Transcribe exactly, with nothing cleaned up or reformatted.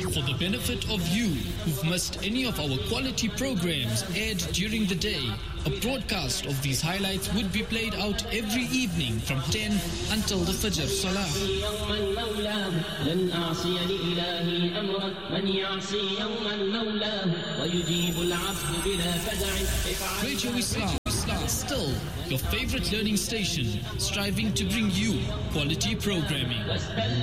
For the benefit of you who've missed any of our quality programs aired during the day, a broadcast of these highlights would be played out every evening from ten until the Fajr Salah. Radio Islam, Islam, still your favorite learning station, striving to bring you quality programming.